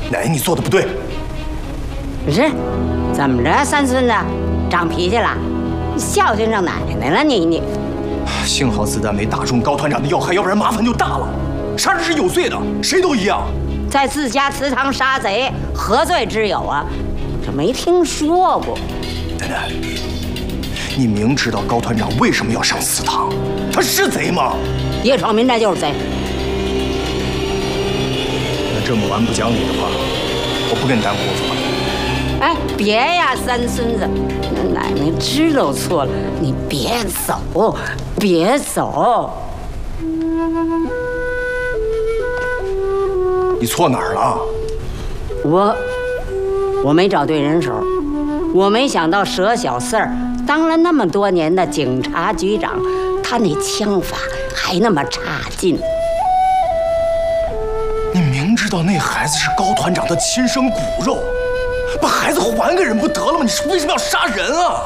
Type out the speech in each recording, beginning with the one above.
奶奶，你做的不对。 是，怎么着，三孙子长脾气了？你孝敬上奶奶了你？ 幸好子弹没打中高团长的要害，要不然麻烦就大了。杀人是有罪的，谁都一样。 在自家祠堂杀贼，何罪之有啊？这没听说过。 奶奶，你明知道高团长为什么要上祠堂，他是贼吗？ 叶闯民这就是贼。 那这么玩不讲理的话，我不跟你耽误工作了。 哎，别呀，三孙子，奶奶知道错了，你别走，别走。 你错哪儿了？ 我没找对人手，我没想到佘小四儿当了那么多年的警察局长，他那枪法还那么差劲。 你明知道那孩子是高团长的亲生骨肉，把孩子还给人不得了吗？你是为什么要杀人啊？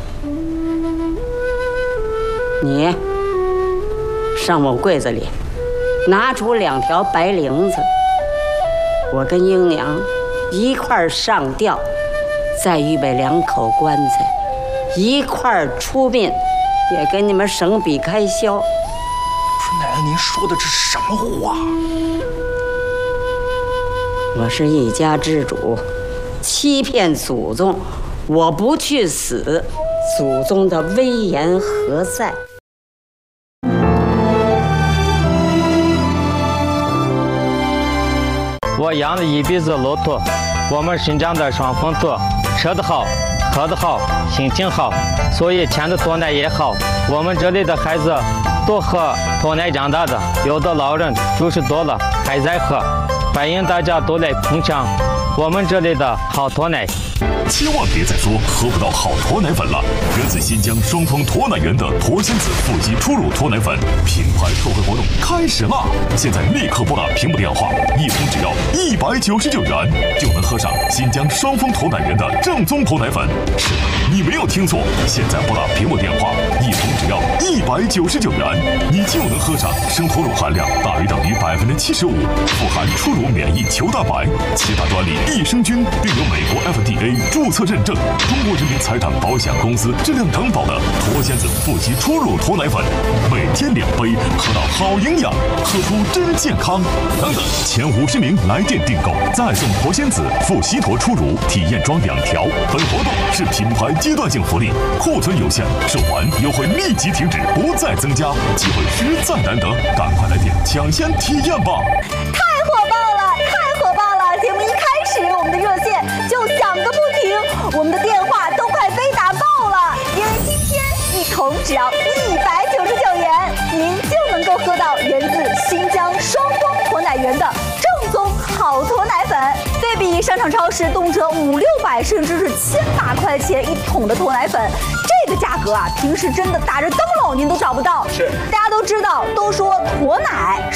你上我柜子里拿出2条白绫子，我跟英娘一块儿上吊，再预备2口棺材，一块儿出殡，也给你们省笔开销。 不是奶奶，您说的这是什么话？ 我是一家之主，欺骗祖宗，我不去死，祖宗的威严何在？ 我养了一辈子骆驼，我们生长在双峰垛，吃得好，喝得好，心情好，所以牵的驼奶也好。我们这里的孩子都喝驼奶长大的，有的老人90多了还在喝，欢迎大家都来品尝我们这里的好驼奶。 千万别再说喝不到好驼奶粉了！源自新疆双峰驼奶园的驼仙子腹肌初乳驼奶粉品牌特惠活动开始啦！现在立刻拨打屏幕电话，一通只要199元，就能喝上新疆双峰驼奶园的正宗驼奶粉。是的，你没有听错，现在拨打屏幕电话，一通只要199元，你就能喝上生驼乳含量大于等于75%，富含初乳免疫球蛋白，其他专利益生菌，并有美国 FDA 注册认证，中国人民财产保险公司质量担保的驼仙子腹肌初乳驼奶粉，每天2杯，喝到好营养，喝出真健康。等等，前50名来电订购，再送驼仙子腹西驼初乳体验装2条。本活动是品牌阶段性福利，库存有限，售完优惠立即停止，不再增加，机会实在难得，赶快来电抢先体验吧！ 太火爆了，太火爆了！节目一开始，我们的热线就响个不停，我们的电话都快被打爆了。因为今天1桶只要199元，您就能够喝到源自新疆双峰驼奶园的正宗好驼奶粉。对比商场超市动辄500、600，甚至是1000把块钱1桶的驼奶粉，这个价格啊，平时真的打着灯笼您都找不到。是，大家都知道，都说驼奶